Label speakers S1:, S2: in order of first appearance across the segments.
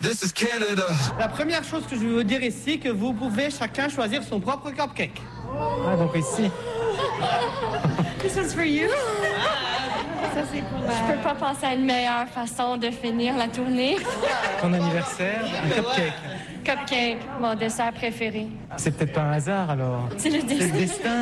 S1: this is Canada.
S2: La première chose que je veux vous dire ici, c'est que vous pouvez chacun choisir son propre cupcake.
S3: Ah, donc ici.
S4: This was for you. Ça, c'est pour
S5: Je peux pas penser à une meilleure façon de finir la tournée.
S3: Ton anniversaire, un cupcake.
S5: Cupcake, mon dessert préféré.
S3: C'est peut-être pas un hasard alors.
S5: C'est le
S3: C'est le
S5: destin.
S3: destin.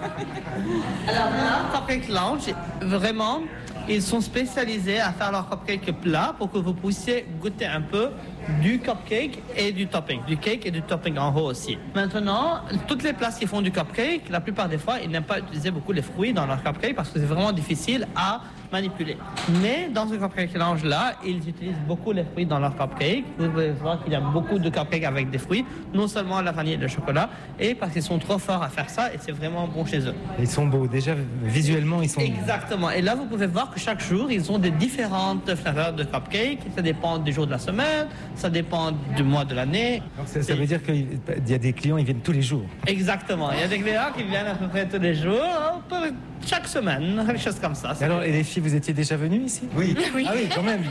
S2: Alors là, Cupcake Lounge, vraiment, ils sont spécialisés à faire leur cupcake plat pour que vous puissiez goûter un peu du cupcake et du topping, du cake et du topping en haut aussi. Maintenant, toutes les places qui font du cupcake, la plupart des fois, ils n'aiment pas utiliser beaucoup les fruits dans leur cupcake parce que c'est vraiment difficile à manipuler. Mais dans ce Cupcake Lounge là, ils utilisent beaucoup les fruits dans leur cupcake. Vous pouvez voir qu'il y a beaucoup de cupcakes avec des fruits, non seulement la vanille et le chocolat, et parce qu'ils sont trop forts à faire ça et c'est vraiment bon chez eux.
S3: Ils sont beaux. Déjà, visuellement, ils sont
S2: Exactement. Et là, vous pouvez voir que chaque jour, ils ont des différentes flaveurs de cupcake. Ça dépend des jours de la semaine, ça dépend du mois de l'année.
S3: Donc ça veut dire qu'il y a des clients, ils viennent tous les jours.
S2: Exactement. Il y a des clients qui viennent à peu près tous les jours, chaque semaine, quelque chose comme ça.
S3: Et alors, et les filles, vous étiez déjà venues ici? Oui. Ah oui, quand même.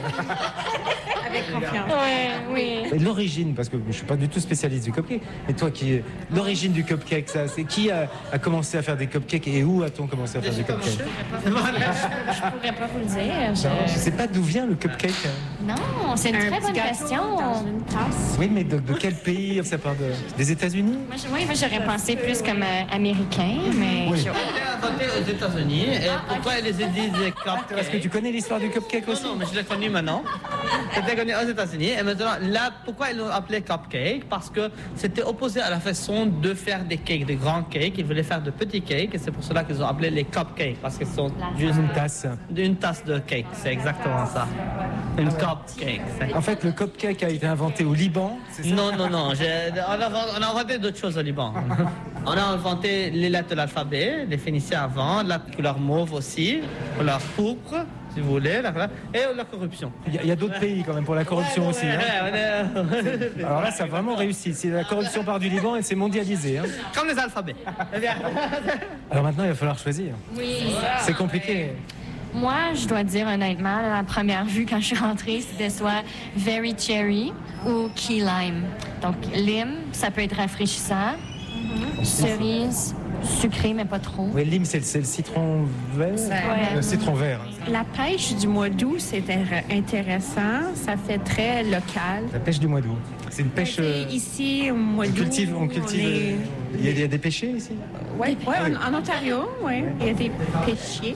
S4: avec confiance.
S5: Oui.
S3: Et l'origine, parce que je suis pas du tout spécialiste du cupcake, mais toi, l'origine du cupcake, ça, c'est qui a commencé à faire des cupcakes et où a-t-on commencé à faire des cupcakes?
S5: Je pourrais pas vous le dire.
S3: Je sais pas d'où vient le cupcake.
S5: Non, c'est une
S4: Un
S5: très
S4: petit
S5: bonne
S4: gâteau
S5: question.
S4: dans une tasse.
S3: Oui, mais de quel pays? Ça part des États-Unis?
S5: Moi, j'aurais pensé plus comme américain, mais...
S3: Oui.
S2: C'était inventé aux États-Unis. Et pourquoi ils les disent des cupcakes?
S3: Parce que tu connais l'histoire du cupcake aussi?
S2: Non, mais je l'ai connu maintenant. C'était connu aux États-Unis. Et maintenant, là, pourquoi ils l'ont appelé cupcake? Parce que c'était opposé à la façon de faire des cakes, des grands cakes. Ils voulaient faire de petits cakes. Et c'est pour cela qu'ils ont appelé les cupcakes. Parce qu'ils sont juste
S3: Une tasse.
S2: une tasse de cake. C'est exactement ça. Une cupcake.
S3: En fait, le cupcake a été inventé au Liban, c'est ça?
S2: Non. On a inventé d'autres choses au Liban. On a inventé les lettres de l'alphabet, les phéniciens avant, la couleur mauve aussi, couleur pourpre, si vous voulez, et la corruption.
S3: Il y a d'autres pays quand même pour la corruption aussi. Hein. Alors là, ça a vraiment réussi. Si la corruption part du Liban, et c'est mondialisé. Hein.
S2: Comme les alphabets. Eh bien.
S3: Alors maintenant, il va falloir choisir.
S5: Oui.
S3: C'est compliqué.
S5: Moi, je dois dire honnêtement, la première vue quand je suis rentrée, c'était soit Very Cherry ou Key Lime. Donc, lime, ça peut être rafraîchissant. Cerise, sucré, mais pas trop.
S3: Oui, lime, c'est le citron vert.
S5: Ouais.
S3: Le citron vert.
S4: La pêche du mois d'août, c'est intéressant. Ça fait très local.
S3: La pêche du mois d'août. C'est une pêche.
S4: Ici, au mois
S3: On
S4: d'août,
S3: cultive.
S4: est-
S3: Il y a des pêchers ici?
S4: Oui, en Ontario, oui. Il y a des pêchiers.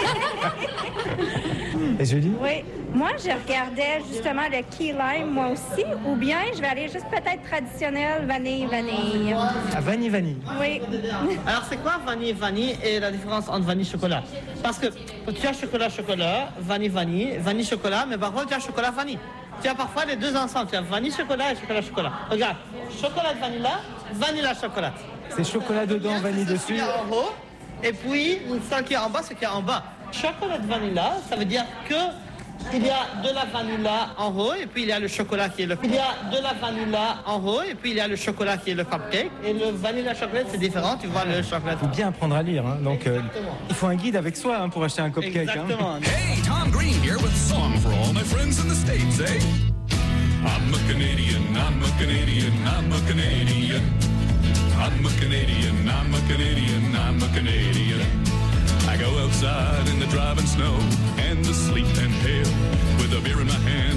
S3: Et Julie?
S6: Oui. Moi, je regardais justement le key lime, moi aussi, ou bien je vais aller juste peut-être traditionnel, vanille.
S3: Ah, vanille.
S6: Oui.
S2: Alors, c'est quoi vanille et la différence entre vanille et chocolat? Parce que tu as chocolat, vanille, chocolat, mais par contre, tu as chocolat-vanille. Tu as parfois les deux ensemble. Tu as vanille-chocolat et chocolat. Regarde, chocolat vanilla, chocolat.
S3: C'est chocolat dedans, vanille
S2: Ce
S3: dessus.
S2: qu'il y a en haut, et puis, ce qui est en bas, ce qu'il y a en bas. Chocolat vanilla, ça veut dire que il y a de la vanilla en haut et puis il y a le chocolat qui est le cupcake. Et le vanilla chocolat, c'est différent. Tu vois le chocolat.
S3: Il faut bien apprendre à lire. Hein. Donc, il faut un guide avec soi hein, pour acheter un cupcake.
S2: Exactement.
S3: Hein.
S1: Hey, Tom Green here with a song for all my friends in the States, eh? I'm a Canadian, I'm a Canadian, I'm a Canadian. I'm a Canadian, I'm a Canadian, I'm a Canadian. I go outside in the driving snow and the sleet and hail with a beer in my hand.